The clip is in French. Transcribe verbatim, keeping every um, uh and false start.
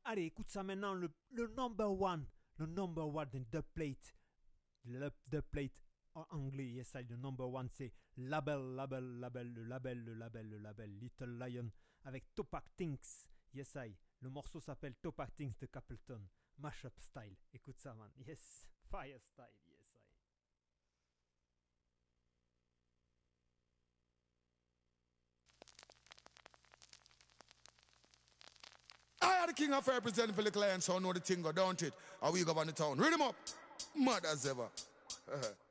Allez, écoute ça maintenant, le, le number one. Le number one de The Plate. Le The Plate en anglais, yes, I, le number one, c'est Label, Label, Label, le label, le label, le label, Little Lion, avec Topak Tinks, yes, I. Le morceau s'appelle Topak Tinks de Capleton. Mashup style. Écoute ça, man. Yes. Fire style, yes, I. I are the king of representing for the clients, so know the thing go, don't it? How we go on the town? Read them up. Mad as ever.